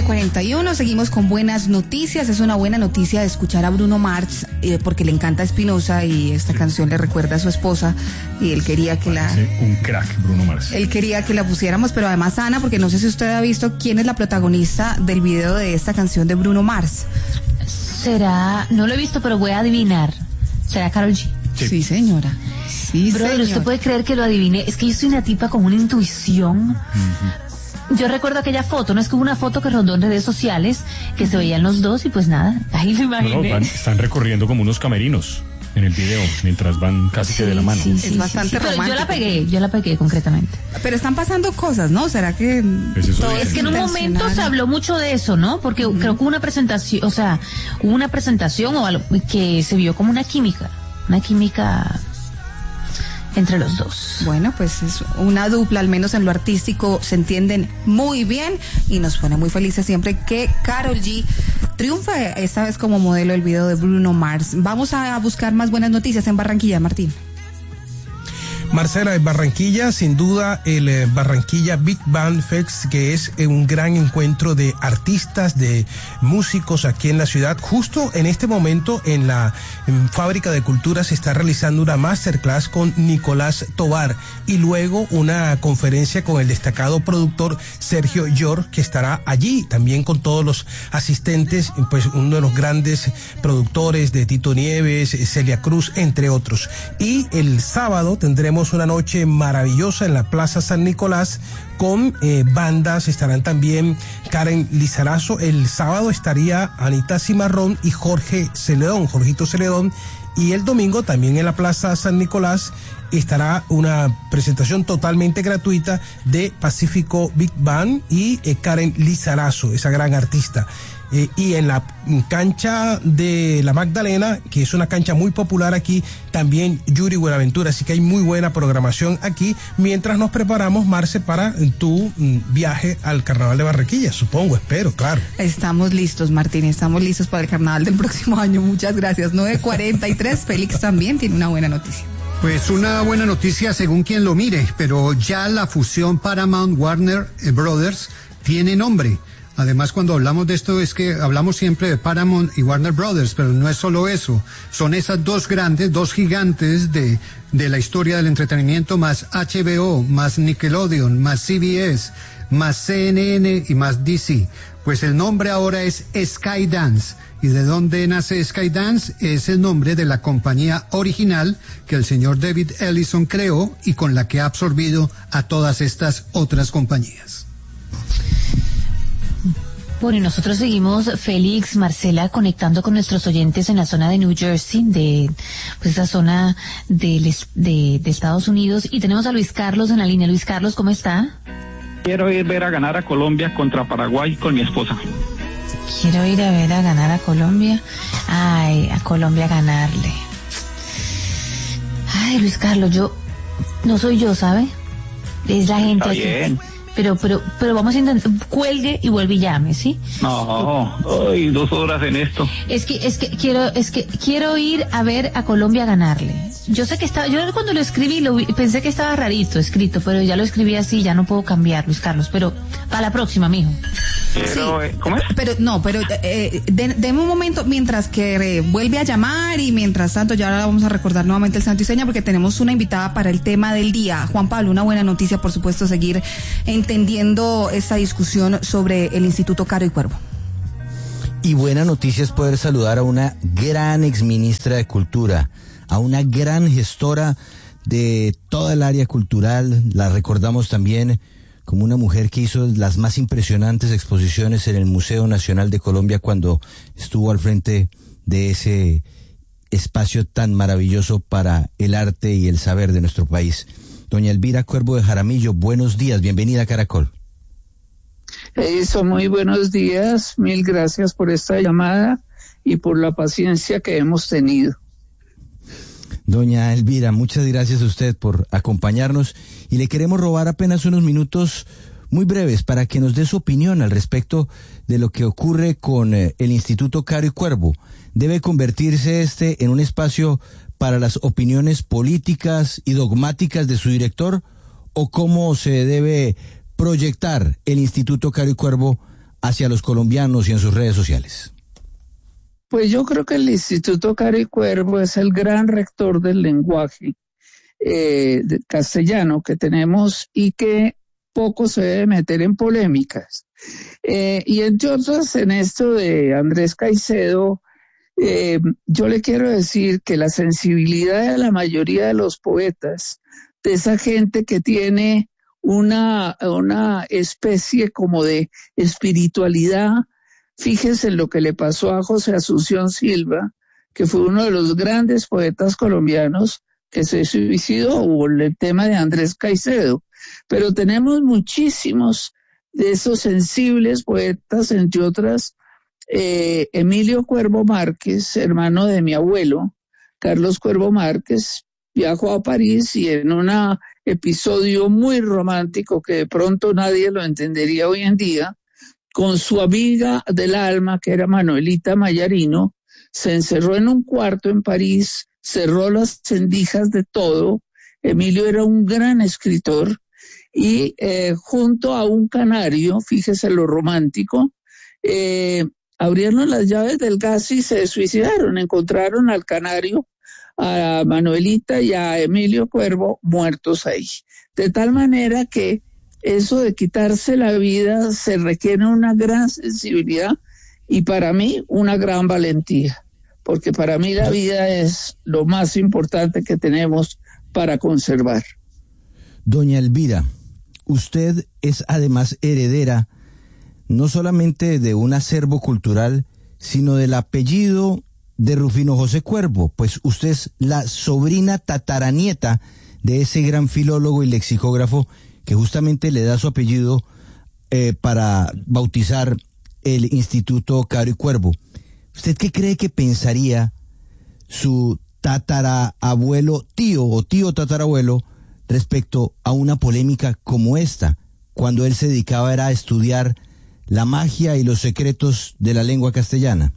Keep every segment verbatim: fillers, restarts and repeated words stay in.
cuarenta y uno, seguimos con buenas noticias. Es una buena noticia de escuchar a Bruno Mars, eh, porque le encanta Espinosa y esta sí. canción le recuerda a su esposa y él quería que Parece la... un crack, Bruno Mars. Él quería que la pusiéramos, pero además, Ana, porque no sé si usted ha visto quién es la protagonista del video de esta canción de Bruno Mars. Será, no lo he visto, pero voy a adivinar. ¿Será Karol G? Sí, sí señora. Sí, Brother, señora. ¿usted puede creer que lo adiviné? Es que yo soy una tipa con una intuición... Uh-huh. Yo recuerdo aquella foto, no es que hubo una foto que rondó en redes sociales, que se veían los dos y pues nada, ahí lo imaginé. Bueno, van, están recorriendo como unos camerinos en el video, mientras van casi sí, que de la mano. Sí, sí, es sí, bastante sí, sí. romántico. Yo la pegué, yo la pegué concretamente. Pero están pasando cosas, ¿no? ¿Será que...? Es, eso todo es que en un momento se habló mucho de eso, ¿no? Porque uh-huh. creo que hubo una presentación, o sea, hubo una presentación o algo que se vio como una química, una química... entre los dos. Bueno, pues es una dupla, al menos en lo artístico se entienden muy bien y nos pone muy felices siempre que Karol G triunfe, esta vez como modelo del video de Bruno Mars. Vamos a buscar más buenas noticias en Barranquilla, Martín. Marcela, en Barranquilla, sin duda, el eh, Barranquilla Big Band Fest, que es eh, un gran encuentro de artistas, de músicos aquí en la ciudad. Justo en este momento, en la en Fábrica de Cultura, se está realizando una masterclass con Nicolás Tovar y luego una conferencia con el destacado productor Sergio York, que estará allí también con todos los asistentes, pues uno de los grandes productores de Tito Nieves, Celia Cruz, entre otros. Y el sábado tendremos una noche maravillosa en la Plaza San Nicolás con eh, bandas. Estarán también Karen Lizarazo. El sábado estaría Anita Cimarrón y Jorge Celedón, Jorgito Celedón. Y el domingo también en la Plaza San Nicolás estará una presentación totalmente gratuita de Pacífico Big Band y eh, Karen Lizarazo, esa gran artista. Eh, y en la cancha de la Magdalena, que es una cancha muy popular aquí, también Yuri Buenaventura, así que hay muy buena programación aquí, mientras nos preparamos, Marce, para tu mm, viaje al Carnaval de Barranquilla, supongo, espero, claro. Estamos listos, Martín, estamos listos para el Carnaval del próximo año, muchas gracias. nueve cuarenta y tres, Félix también tiene una buena noticia. Pues una buena noticia según quien lo mire, pero ya la fusión Paramount Warner Brothers tiene nombre. Además, cuando hablamos de esto es que hablamos siempre de Paramount y Warner Brothers, pero no es solo eso. Son esas dos grandes, dos gigantes de, de la historia del entretenimiento, más H B O, más Nickelodeon, más C B S, más C N N y más D C. Pues el nombre ahora es Skydance. ¿Y de dónde nace Skydance? Es el nombre de la compañía original que el señor David Ellison creó y con la que ha absorbido a todas estas otras compañías. Bueno, y nosotros seguimos, Félix, Marcela, conectando con nuestros oyentes en la zona de New Jersey, de pues esa zona de, de, de Estados Unidos, y tenemos a Luis Carlos en la línea. Luis Carlos, ¿cómo está? Quiero ir ver a ganar a Colombia contra Paraguay con mi esposa. Quiero ir a ver a ganar a Colombia. Ay, a Colombia ganarle. Ay, Luis Carlos, yo no soy yo, ¿sabe? Es la gente. Está bien. Pero, pero, pero vamos a intentar, cuelgue y vuelve y llame, ¿sí? No, hoy dos horas en esto. Es que, es que quiero, es que quiero ir a ver a Colombia a ganarle. Yo sé que estaba, yo cuando lo escribí, lo vi, pensé que estaba rarito escrito, pero ya lo escribí así, ya no puedo cambiar, Luis Carlos, pero para la próxima, mijo. Pero, sí, ¿cómo es? Pero, no, pero, eh, de, deme un momento mientras que eh, vuelve a llamar y mientras tanto ya ahora vamos a recordar nuevamente el santo y seña porque tenemos una invitada para el tema del día. Juan Pablo, una buena noticia, por supuesto, seguir entendiendo esta discusión sobre el Instituto Caro y Cuervo. Y buena noticia es poder saludar a una gran exministra de Cultura, a una gran gestora de toda el área cultural. La recordamos también como una mujer que hizo las más impresionantes exposiciones en el Museo Nacional de Colombia cuando estuvo al frente de ese espacio tan maravilloso para el arte y el saber de nuestro país. Doña Elvira Cuervo de Jaramillo, buenos días, bienvenida a Caracol. Eso, muy buenos días, mil gracias por esta llamada y por la paciencia que hemos tenido. Doña Elvira, muchas gracias a usted por acompañarnos y le queremos robar apenas unos minutos muy breves para que nos dé su opinión al respecto de lo que ocurre con eh, el Instituto Caro y Cuervo. ¿Debe convertirse este en un espacio para las opiniones políticas y dogmáticas de su director o cómo se debe proyectar el Instituto Caro y Cuervo hacia los colombianos y en sus redes sociales? Pues yo creo que el Instituto Caro y Cuervo es el gran rector del lenguaje eh, de castellano que tenemos y que poco se debe meter en polémicas. Eh, y entre otras, en esto de Andrés Caicedo, eh, yo le quiero decir que la sensibilidad de la mayoría de los poetas, de esa gente que tiene una, una especie como de espiritualidad, fíjense en lo que le pasó a José Asunción Silva, que fue uno de los grandes poetas colombianos que se suicidó, o el tema de Andrés Caicedo. Pero tenemos muchísimos de esos sensibles poetas, entre otras, eh, Emilio Cuervo Márquez, hermano de mi abuelo, Carlos Cuervo Márquez, viajó a París y en un episodio muy romántico que de pronto nadie lo entendería hoy en día, con su amiga del alma, que era Manuelita Mayarino, se encerró en un cuarto en París, cerró las rendijas de todo. Emilio era un gran escritor y eh, junto a un canario, fíjese lo romántico, eh, abrieron las llaves del gas y se suicidaron. Encontraron al canario, a Manuelita y a Emilio Cuervo muertos ahí. De tal manera que eso de quitarse la vida se requiere una gran sensibilidad y para mí una gran valentía, porque para mí la vida es lo más importante que tenemos para conservar. Doña Elvira, usted es además heredera no solamente de un acervo cultural, sino del apellido de Rufino José Cuervo, pues usted es la sobrina tataranieta de ese gran filólogo y lexicógrafo que justamente le da su apellido eh, para bautizar el Instituto Caro y Cuervo. ¿Usted qué cree que pensaría su tatarabuelo, tío o tío tatarabuelo respecto a una polémica como esta, cuando él se dedicaba era a estudiar la magia y los secretos de la lengua castellana?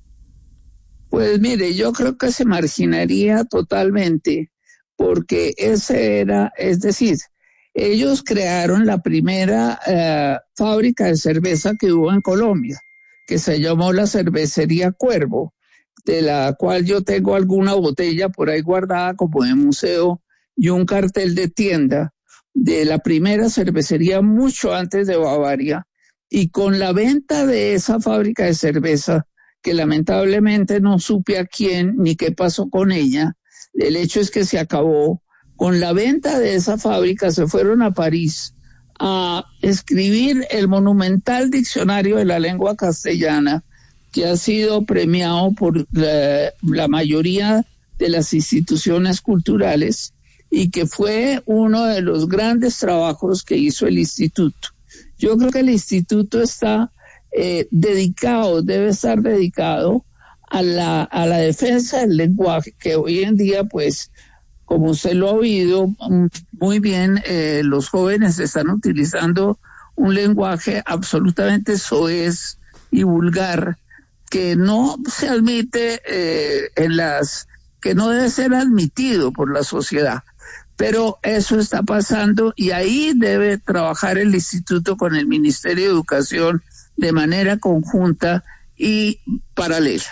Pues mire, yo creo que se marginaría totalmente, porque ese era, es decir, ellos crearon la primera eh, fábrica de cerveza que hubo en Colombia, que se llamó la Cervecería Cuervo, de la cual yo tengo alguna botella por ahí guardada como de museo y un cartel de tienda de la primera cervecería mucho antes de Bavaria. Y con la venta de esa fábrica de cerveza, que lamentablemente no supe a quién ni qué pasó con ella, el hecho es que se acabó. Con la venta de esa fábrica se fueron a París a escribir el monumental diccionario de la lengua castellana, que ha sido premiado por la, la mayoría de las instituciones culturales y que fue uno de los grandes trabajos que hizo el instituto. Yo creo que el instituto está eh, dedicado, debe estar dedicado a la, a la defensa del lenguaje, que hoy en día, pues, como usted lo ha oído muy bien, eh, los jóvenes están utilizando un lenguaje absolutamente soez y vulgar que no se admite eh, en las, que no debe ser admitido por la sociedad. Pero eso está pasando y ahí debe trabajar el instituto con el Ministerio de Educación de manera conjunta y paralela.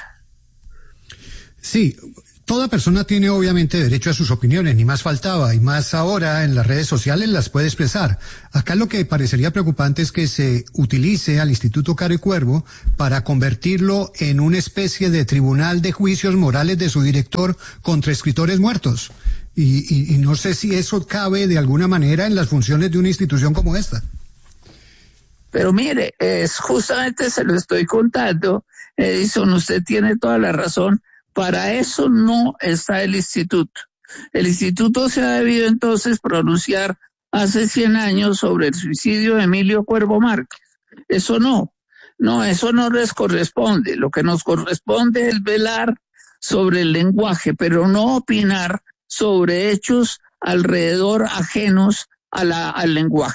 Sí. Toda persona tiene obviamente derecho a sus opiniones, ni más faltaba, y más ahora en las redes sociales las puede expresar. Acá lo que parecería preocupante es que se utilice al Instituto Caro y Cuervo para convertirlo en una especie de tribunal de juicios morales de su director contra escritores muertos. Y, y, y no sé si eso cabe de alguna manera en las funciones de una institución como esta. Pero mire, es justamente se lo estoy contando, Edison, usted tiene toda la razón. Para eso no está el instituto. El instituto se ha debido entonces pronunciar hace cien años sobre el suicidio de Emilio Cuervo Márquez. Eso no, no, eso no les corresponde. Lo que nos corresponde es velar sobre el lenguaje, pero no opinar sobre hechos alrededor ajenos a la, al lenguaje.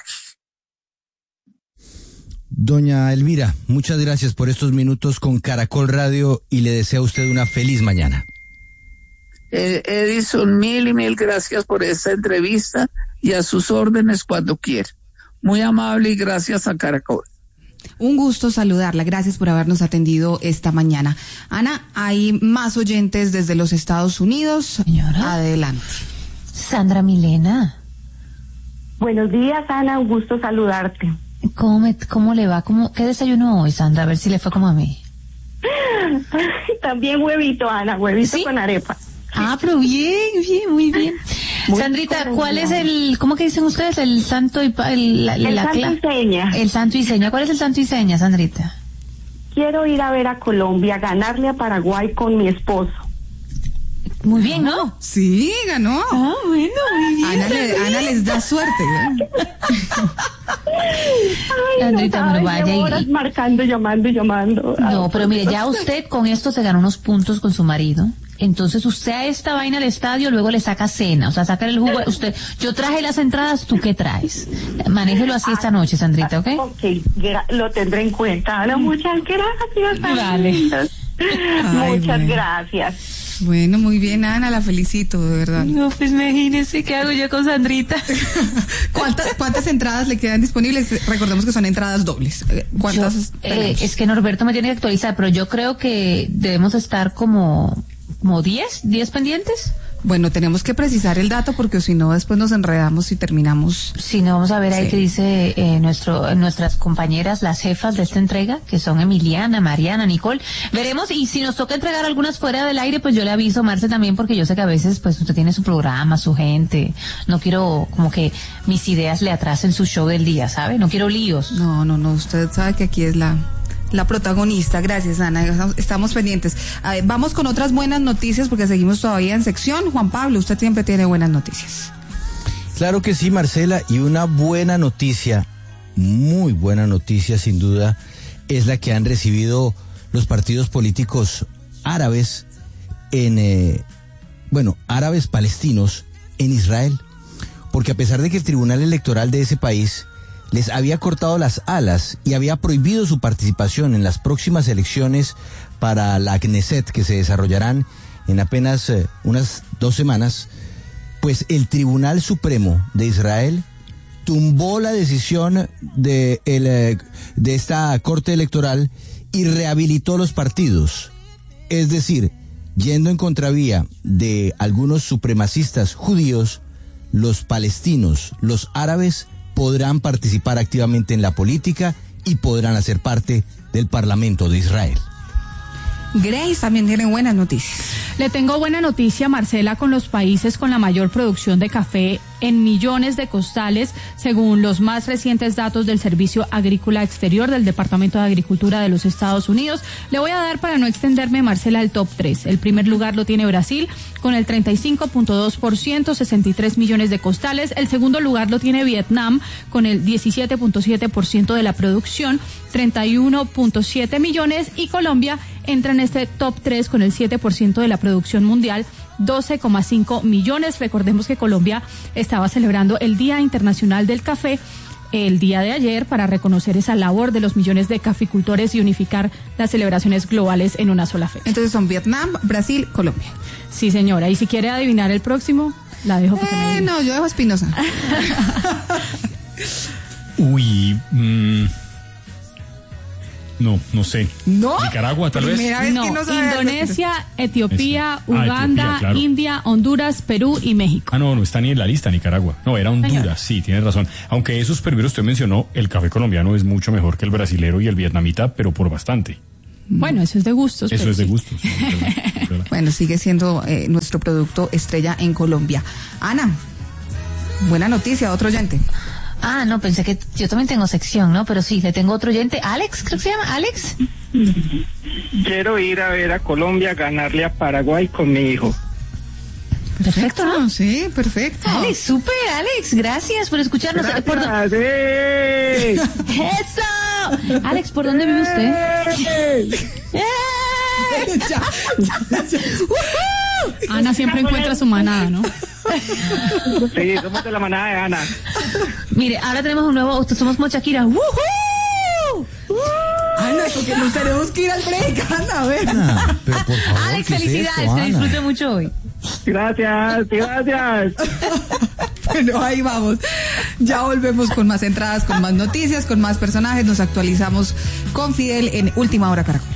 Doña Elvira, muchas gracias por estos minutos con Caracol Radio y le deseo a usted una feliz mañana. Eh, Edison, mil y mil gracias por esta entrevista y a sus órdenes cuando quiera. Muy amable y gracias a Caracol. Un gusto saludarla. Gracias por habernos atendido esta mañana. Ana, hay más oyentes desde los Estados Unidos. Señora. Adelante. Sandra Milena. Buenos días, Ana. Un gusto saludarte. ¿Cómo, me, cómo le va? ¿Cómo, ¿Qué desayunó hoy, Sandra? A ver si le fue como a mí. También huevito, Ana. Huevito, ¿sí?, con arepa. Ah, pero bien, bien, muy bien. Muy Sandrita, cordial. ¿Cuál es el, cómo que dicen ustedes, el santo y el, la, el la, santo y seña? El santo y seña. ¿Cuál es el santo y seña, Sandrita? Quiero ir a ver a Colombia, ganarle a Paraguay con mi esposo. Muy bien, ¿no? Sí, ganó. Ah, bueno, muy bien. Ana, le, Ana les da suerte. ¿eh? Ay, Sandrita, no bueno, sabes, vaya horas y... marcando, llamando, llamando. No, pero mire, ya usted con esto se ganó unos puntos con su marido. Entonces usted a esta vaina al estadio luego le saca cena, o sea, saca el jugo. Usted, yo traje las entradas, ¿tú qué traes? Manéjelo así esta noche, Sandrita, ¿ok? Ok, lo tendré en cuenta. Ana, muchas gracias. Vale. Ay, muchas bueno. gracias. Bueno, muy bien, Ana, la felicito, de verdad. No, pues imagínese qué hago yo con Sandrita. ¿Cuántas, cuántas entradas le quedan disponibles? Recordemos que son entradas dobles. ¿Cuántas? Yo, eh, es que Norberto me tiene que actualizar, pero yo creo que debemos estar como, como diez, diez pendientes. Bueno, tenemos que precisar el dato porque si no después nos enredamos y terminamos. Sí, no, vamos a ver ahí sí. que dice eh, nuestro, nuestras compañeras, las jefas de esta entrega, que son Emiliana, Mariana, Nicole. Veremos, y si nos toca entregar algunas fuera del aire, pues yo le aviso, Marce, también, porque yo sé que a veces pues usted tiene su programa, su gente. No quiero como que mis ideas le atrasen su show del día, ¿sabe? No quiero líos. No, no, no, usted sabe que aquí es la... la protagonista. Gracias, Ana. Estamos pendientes. Ver, vamos con otras buenas noticias porque seguimos todavía en sección. Juan Pablo, usted siempre tiene buenas noticias. Claro que sí, Marcela, y una buena noticia, muy buena noticia sin duda, es la que han recibido los partidos políticos árabes en, eh, bueno, árabes palestinos en Israel, porque a pesar de que el Tribunal Electoral de ese país les había cortado las alas y había prohibido su participación en las próximas elecciones para la Knesset, que se desarrollarán en apenas eh, unas dos semanas, pues el Tribunal Supremo de Israel tumbó la decisión de, el, eh, de esta Corte Electoral y rehabilitó los partidos. Es decir, yendo en contravía de algunos supremacistas judíos, los palestinos, los árabes, podrán participar activamente en la política y podrán hacer parte del Parlamento de Israel. Grace también tiene buenas noticias. Le tengo buena noticia, Marcela, con los países con la mayor producción de café en millones de costales, según los más recientes datos del Servicio Agrícola Exterior del Departamento de Agricultura de los Estados Unidos. Le voy a dar, para no extenderme, Marcela, el top tres. El primer lugar lo tiene Brasil con el treinta y cinco punto dos por ciento, sesenta y tres millones de costales. El segundo lugar lo tiene Vietnam con el diecisiete punto siete por ciento de la producción, treinta y uno punto siete millones, y Colombia entra en este top tres con el siete por ciento de la producción mundial, doce coma cinco millones. Recordemos que Colombia estaba celebrando el Día Internacional del Café el día de ayer para reconocer esa labor de los millones de caficultores y unificar las celebraciones globales en una sola fecha. Entonces son Vietnam, Brasil, Colombia. Sí, señora. Y si quiere adivinar el próximo, la dejo porque eh, me no, yo dejo a Espinosa. Uy, mmm... No, no sé. ¿No? Nicaragua, tal vez. Vez no, que no Indonesia, Etiopía, Eso. Uganda, ah, Etiopía, claro. India, Honduras, Perú y México. Ah, no, no está ni en la lista Nicaragua. No, era Honduras, Señora. Sí, tiene razón. Aunque esos primeros usted mencionó, el café colombiano es mucho mejor que el brasilero y el vietnamita, pero por bastante. Bueno, eso es de gustos. Eso es sí. de gustos. Bueno, sigue siendo eh, nuestro producto estrella en Colombia. Ana, buena noticia, otro oyente. Ah, no, pensé que yo también tengo sección, ¿no? Pero sí, le tengo otro oyente. Alex, creo que se llama Alex. Quiero ir a ver a Colombia, ganarle a Paraguay con mi hijo. Perfecto, ¿no? Sí, perfecto. Alex, súper, Alex, gracias por escucharnos. Gracias, ¿Por do... ¡Eh! ¡Eso! Alex, ¿por dónde vive usted? ¡Eh! ¡Eh! ya, ya, ya. Uh-huh. Ana siempre encuentra su manada, ¿no? Sí, somos de la manada de Ana. Mire, ahora tenemos un nuevo, somos Mochaquira. ¡Woohoo! Ana, porque nos tenemos que ir al break, Ana, a ver. Ana, pero por favor, Alex, ¿qué es felicidades, esto, que Ana? disfrute mucho hoy. Gracias, gracias. Bueno, ahí vamos. Ya volvemos con más entradas, con más noticias, con más personajes. Nos actualizamos con Fidel en Última Hora Caracol.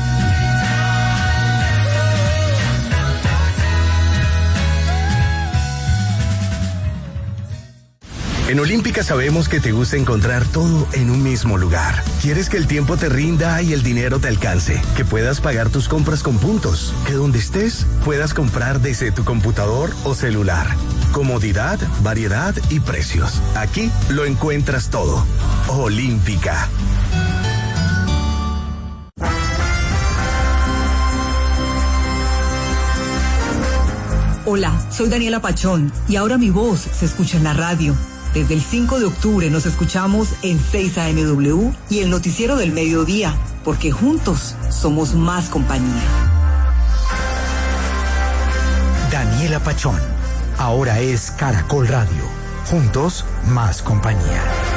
En Olímpica sabemos que te gusta encontrar todo en un mismo lugar. Quieres que el tiempo te rinda y el dinero te alcance, que puedas pagar tus compras con puntos, que donde estés puedas comprar desde tu computador o celular. Comodidad, variedad y precios. Aquí lo encuentras todo. Olímpica. Hola, soy Daniela Pachón y ahora mi voz se escucha en la radio. Desde el cinco de octubre nos escuchamos en seis A M W y el noticiero del mediodía, porque juntos somos más compañía. Daniela Pachón, ahora es Caracol Radio. Juntos, más compañía.